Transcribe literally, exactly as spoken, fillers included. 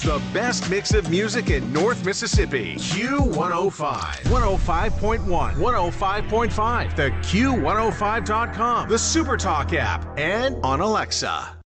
The best mix of music in North Mississippi. Q one oh five. one oh five point one. one oh five point five. The Q one oh five dot com. The SuperTalk app. And on Alexa.